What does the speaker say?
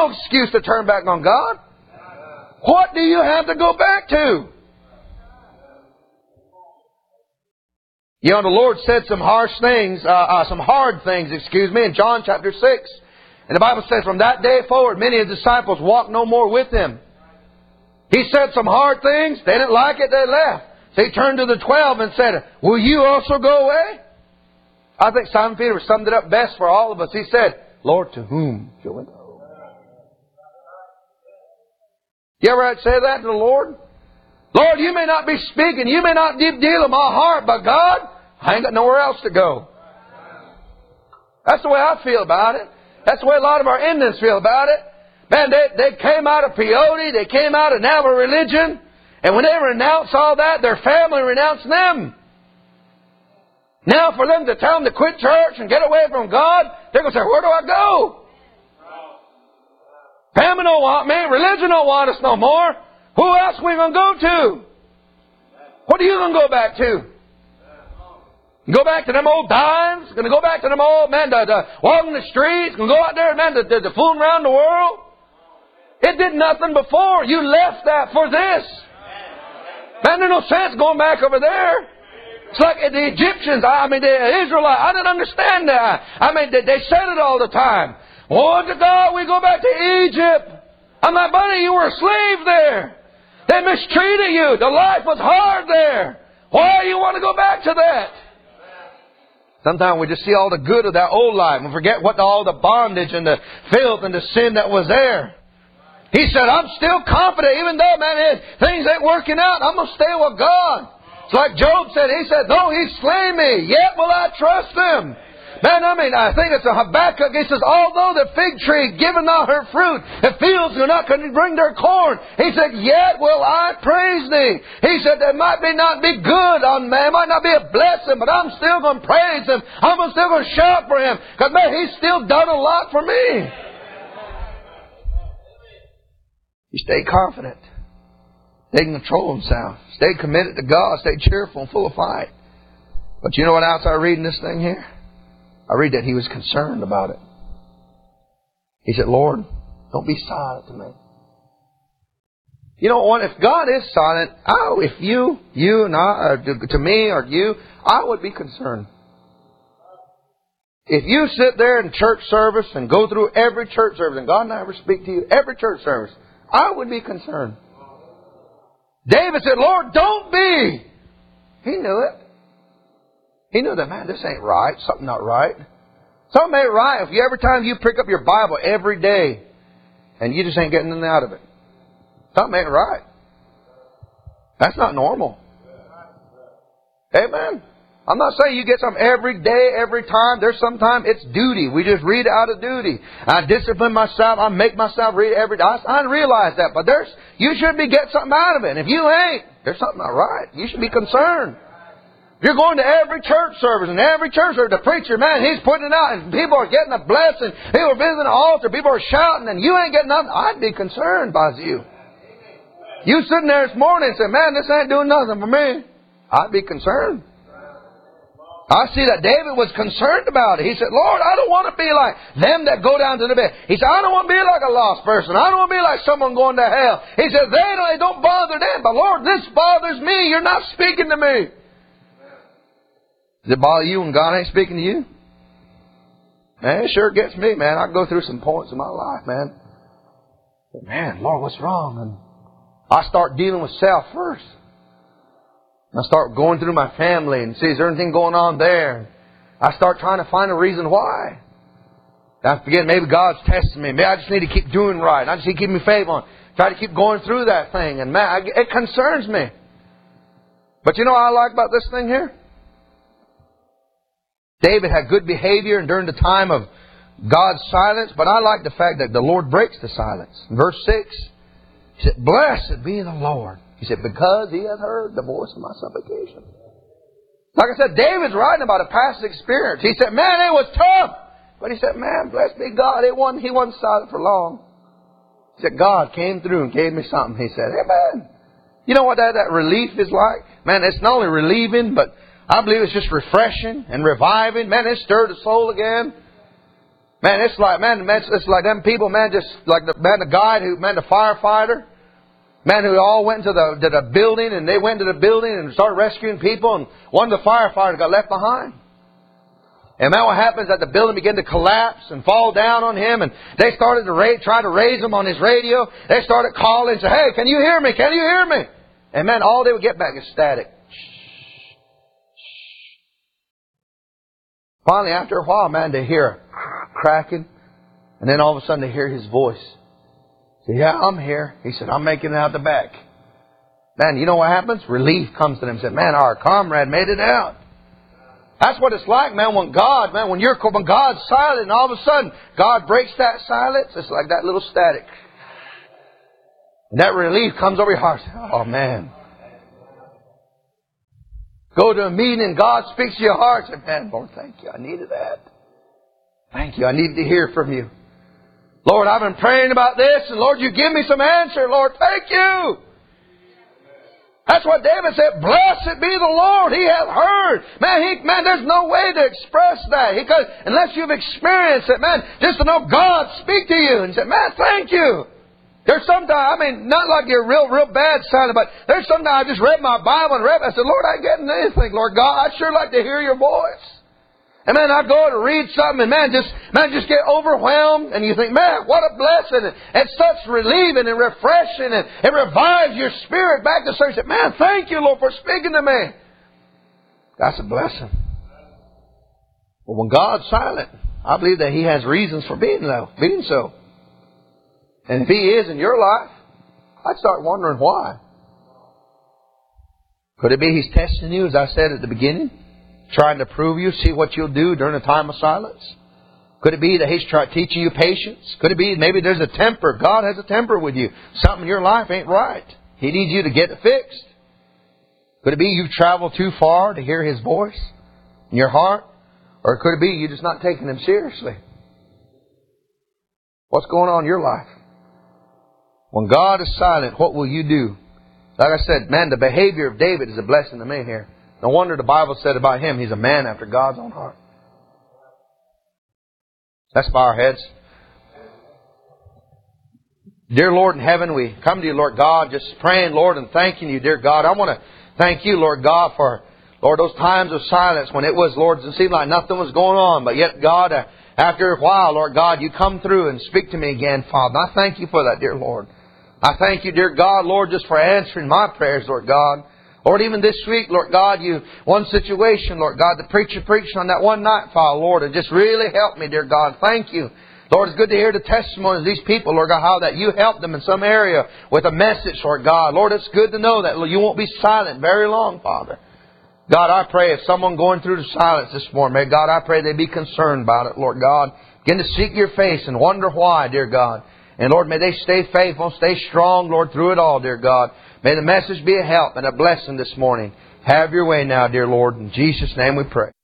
no excuse to turn back on God. What do you have to go back to? You know, the Lord said some hard things, in John chapter 6. And the Bible says, from that day forward, many of His disciples walked no more with Him. He said some hard things. They didn't like it. They left. So He turned to the 12 and said, will you also go away? I think Simon Peter summed it up best for all of us. He said, Lord, to whom shall we go? You ever say that to the Lord? Lord, you may not be speaking. You may not deep deal in my heart. But God, I ain't got nowhere else to go. That's the way I feel about it. That's the way a lot of our Indians feel about it. Man, they came out of peyote. They came out of Navajo religion. And when they renounce all that, their family renounced them. Now for them to tell them to quit church and get away from God, they're going to say, where do I go? Family don't want me. Religion don't want us no more. Who else are we going to go to? What are you going to go back to? Go back to them old dimes? Going to go back to them old, man, walking the streets? Going to go out there, man, to fooling around the world? It did nothing before. You left that for this. Man, there's no sense going back over there. It's like the Egyptians, the Israelites. I didn't understand that. They said it all the time. Oh, to God, we go back to Egypt. I'm like, buddy, you were a slave there. They mistreated you. The life was hard there. Why do you want to go back to that? Sometimes we just see all the good of that old life and forget what all the bondage and the filth and the sin that was there. He said, I'm still confident, even though, man, things ain't working out, I'm going to stay with God. It's like Job said. He said, though He slay me, yet will I trust Him. Man, I think it's a Habakkuk. He says, although the fig tree giveth not her fruit, the fields do not bring their corn. He said, yet will I praise Thee. He said, there might not be good on man, might not be a blessing, but I'm still going to praise Him. I'm still going to shout for Him. Because, man, He's still done a lot for me. You stay confident. They can control themselves. Stay committed to God. Stay cheerful and full of fight. But you know what else I read in this thing here? I read that he was concerned about it. He said, Lord, don't be silent to me. You know what? If God is silent, if you and I, to me or you, I would be concerned. If you sit there in church service and go through every church service and God never speak to you, every church service, I would be concerned. David said, Lord, don't be. He knew it. He knew that, man, this ain't right. Something not right. Something ain't right. If every time you pick up your Bible every day and you just ain't getting nothing out of it. Something ain't right. That's not normal. Amen. I'm not saying you get something every day, every time. There's sometimes it's duty. We just read out of duty. I discipline myself. I make myself read every day. I realize that. But you should be getting something out of it. And if you ain't, there's something not right. You should be concerned. If you're going to every church service, and every church service, the preacher, man, he's putting it out, and people are getting a blessing. People are visiting the altar. People are shouting, and you ain't getting nothing. I'd be concerned by you. You sitting there this morning and say, man, this ain't doing nothing for me. I'd be concerned. I see that David was concerned about it. He said, Lord, I don't want to be like them that go down to the bed. He said, I don't want to be like a lost person. I don't want to be like someone going to hell. He said, they don't bother them. But Lord, this bothers me. You're not speaking to me. Does it bother you when God ain't speaking to you? Man, it sure gets me, man. I go through some points in my life, man. But man, Lord, what's wrong? And I start dealing with self first. I start going through my family and see, is there anything going on there? I start trying to find a reason why. I forget, maybe God's testing me. Maybe I just need to keep doing right. I just need to keep me faith on. Try to keep going through that thing. And man, it concerns me. But you know what I like about this thing here? David had good behavior and during the time of God's silence. But I like the fact that the Lord breaks the silence. In verse 6, he said, blessed be the Lord. He said, because He hath heard the voice of my supplication. Like I said, David's writing about a past experience. He said, man, it was tough. But he said, man, blessed be God. He wasn't silent for long. He said, God came through and gave me something. He said, amen. You know what that relief is like? Man, it's not only relieving, but I believe it's just refreshing and reviving. Man, it stirred the soul again. Man, it's like them people, man, just like the firefighter, man, who all went to the building, and they went to the building and started rescuing people, and one of the firefighters got left behind. And man, what happens is that the building began to collapse and fall down on him, and they started to try to raise him on his radio. They started calling and said, "Hey, can you hear me? Can you hear me?" And man, all they would get back is static. Finally, after a while, man, they hear a cracking, and then all of a sudden they hear his voice. He said, "Yeah, I'm here." He said, "I'm making it out the back." Man, you know what happens? Relief comes to them. He said, "Man, our comrade made it out." That's what it's like, man, when God's silent, and all of a sudden God breaks that silence. It's like that little static. And that relief comes over your heart. Oh, man. Go to a meeting and God speaks to your heart. Say, "Man, Lord, thank you. I needed that. Thank you. I needed to hear from you. Lord, I've been praying about this, and Lord, you give me some answer. Lord, thank you." That's what David said. "Blessed be the Lord, He hath heard." Man, there's no way to express that. Because unless you've experienced it, man, just to know God speak to you and say, "Man, thank you." There's sometimes, not like you're real bad silent, but there's sometimes I just read my Bible and I said, "Lord, I ain't getting anything, Lord God. I'd sure like to hear your voice." And man, I go to read something and man, just get overwhelmed. And you think, man, what a blessing. It's such relieving and refreshing. And it revives your spirit back to say, "Man, thank you, Lord, for speaking to me." That's a blessing. But when God's silent, I believe that He has reasons for being so. And if He is in your life, I'd start wondering why. Could it be He's testing you, as I said at the beginning? Trying to prove you, see what you'll do during a time of silence? Could it be that He's teaching you patience? Could it be maybe there's a temper? God has a temper with you. Something in your life ain't right. He needs you to get it fixed. Could it be you've traveled too far to hear His voice in your heart? Or could it be you're just not taking Him seriously? What's going on in your life? When God is silent, what will you do? Like I said, man, the behavior of David is a blessing to me here. No wonder the Bible said about him, he's a man after God's own heart. Let's bow our heads. Dear Lord in heaven, we come to you, Lord God, just praying, Lord, and thanking you, dear God. I want to thank you, Lord God, for, Lord, those times of silence when it was, Lord, it seemed like nothing was going on. But yet, God, after a while, Lord God, you come through and speak to me again, Father. And I thank you for that, dear Lord. I thank you, dear God, Lord, just for answering my prayers, Lord God. Lord, even this week, Lord God, one situation, Lord God, the preacher preached on that one night, Father, Lord, and just really helped me, dear God. Thank you. Lord, it's good to hear the testimonies of these people, Lord God, how that you helped them in some area with a message, Lord God. Lord, it's good to know that you won't be silent very long, Father. God, I pray if someone going through the silence this morning, may God, I pray they be concerned about it, Lord God. Begin to seek your face and wonder why, dear God. And Lord, may they stay faithful, stay strong, Lord, through it all, dear God. May the message be a help and a blessing this morning. Have your way now, dear Lord. In Jesus' name we pray.